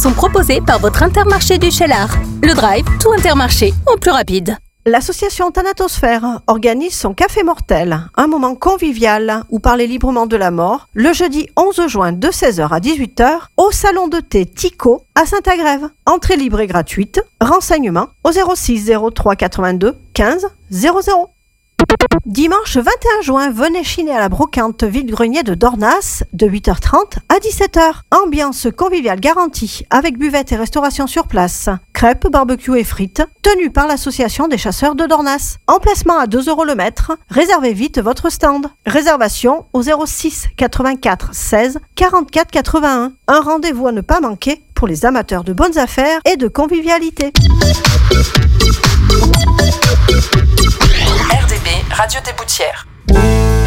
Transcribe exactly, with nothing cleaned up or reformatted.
sont proposés par votre Intermarché du Cheylard. Le Drive, tout Intermarché, en plus rapide. L'association Thanatosphère organise son Café Mortel, un moment convivial où parler librement de la mort, le jeudi onze juin de seize heures à dix-huit heures au salon de thé Tico à Saint-Agrève. Entrée libre et gratuite. Renseignements au zéro six zéro trois quatre-vingt-deux quinze zéro zéro. Dimanche vingt et un juin, venez chiner à la brocante vide-grenier de Dornas de huit heures trente à dix-sept heures. Ambiance conviviale garantie avec buvette et restauration sur place. Crêpes, barbecue et frites, tenue par l'association des chasseurs de Dornas. Emplacement à deux euros le mètre. Réservez vite votre stand. Réservation au zéro six quatre-vingt-quatre seize quarante-quatre quatre-vingt-un. Un rendez-vous à ne pas manquer pour les amateurs de bonnes affaires et de convivialité. R D B, Radio des Boutières.